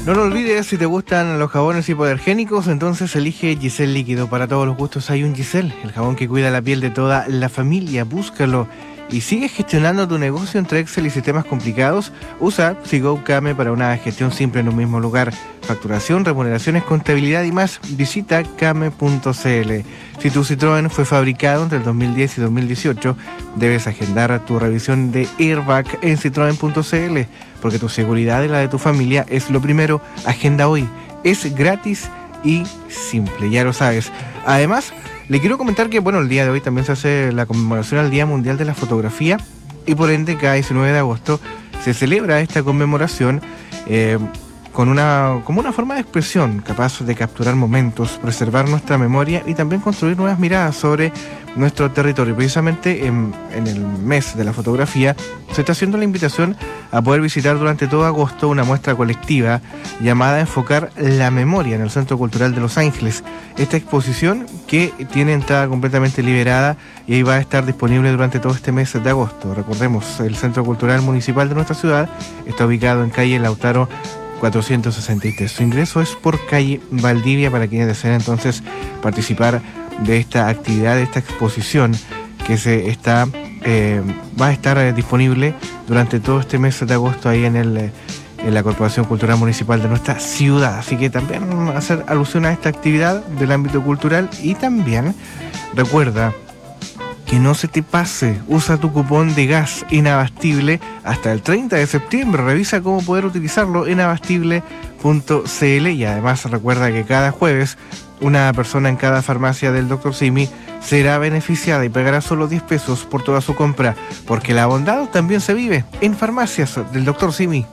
No lo olvides, si te gustan los jabones hipoalergénicos, entonces elige Giselle Líquido. Para todos los gustos hay un Giselle, el jabón que cuida la piel de toda la familia. Búscalo. Y sigue gestionando tu negocio entre Excel y sistemas complicados. Usa Sigo Kame para una gestión simple en un mismo lugar. Facturación, remuneraciones, contabilidad y más. Visita kame.cl. Si tu Citroën fue fabricado entre el 2010 y 2018, debes agendar tu revisión de airbag en citroen.cl, porque tu seguridad y la de tu familia es lo primero. Agenda hoy. Es gratis y simple, ya lo sabes. Además, le quiero comentar que, el día de hoy también se hace la conmemoración al Día Mundial de la Fotografía y por ende cada 19 de agosto se celebra esta conmemoración como una forma de expresión capaz de capturar momentos, preservar nuestra memoria y también construir nuevas miradas sobre nuestro territorio. Precisamente en el mes de la fotografía se está haciendo la invitación a poder visitar durante todo agosto una muestra colectiva llamada Enfocar la Memoria en el Centro Cultural de Los Ángeles. Esta exposición, que tiene entrada completamente liberada y ahí va a estar disponible durante todo este mes de agosto. Recordemos, el Centro Cultural Municipal de nuestra ciudad está ubicado en calle Lautaro 463. Su ingreso es por calle Valdivia para quienes deseen entonces participar de esta actividad, de esta exposición que va a estar disponible durante todo este mes de agosto ahí en la Corporación Cultural Municipal de nuestra ciudad. Así que también hacer alusión a esta actividad del ámbito cultural y también recuerda que no se te pase, usa tu cupón de gas Inabastible hasta el 30 de septiembre. Revisa cómo poder utilizarlo en abastible.cl y además recuerda que cada jueves una persona en cada farmacia del Dr. Simi será beneficiada y pagará solo 10 pesos por toda su compra, porque la bondad también se vive en farmacias del Dr. Simi.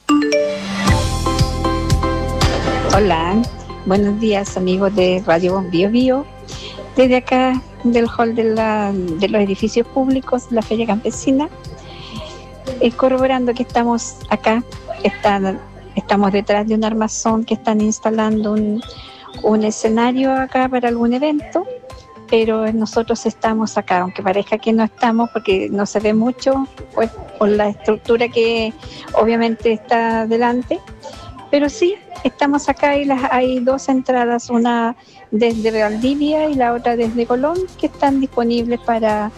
Hola, buenos días amigos de Radio Bio Bio. Desde acá del hall de los edificios públicos, la Feria Campesina, corroborando que estamos acá, estamos detrás de un armazón que están instalando un escenario acá para algún evento, pero nosotros estamos acá, aunque parezca que no estamos porque no se ve mucho, pues por la estructura que obviamente está delante, pero sí, estamos acá y hay dos entradas, una desde Valdivia y la otra desde Colón, que están disponibles para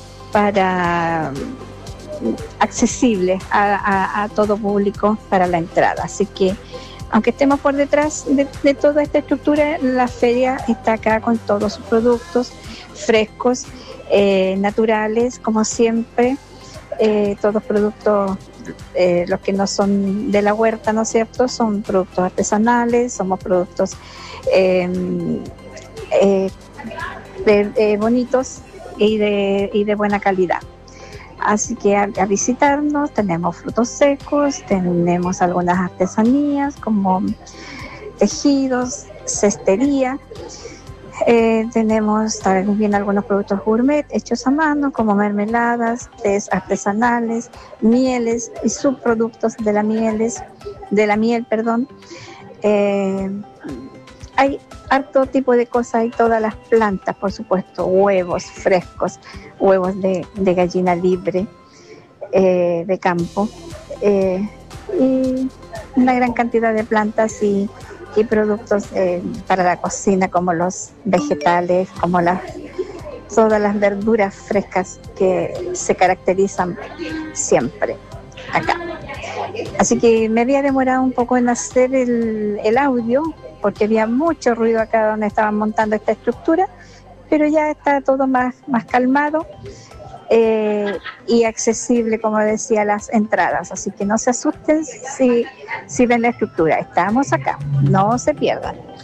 accesibles a todo público para la entrada. Así que, aunque estemos por detrás de toda esta estructura, la feria está acá con todos sus productos frescos, naturales, como siempre, todos productos. Los que no son de la huerta, ¿no es cierto? Son productos artesanales, somos productos bonitos y de buena calidad. Así que a visitarnos, tenemos frutos secos, tenemos algunas artesanías como tejidos, cestería. Tenemos también algunos productos gourmet hechos a mano, como mermeladas, tés artesanales, mieles y subproductos de la miel. Hay harto tipo de cosas, hay todas las plantas, por supuesto, huevos frescos, huevos de gallina libre, de campo, y una gran cantidad de plantas y productos para la cocina, como los vegetales, como todas las verduras frescas que se caracterizan siempre acá. Así que me había demorado un poco en hacer el audio, porque había mucho ruido acá donde estaban montando esta estructura, pero ya está todo más calmado y accesible, como decía, las entradas. Así que no se asusten si ven la estructura. Estamos acá, no se pierdan.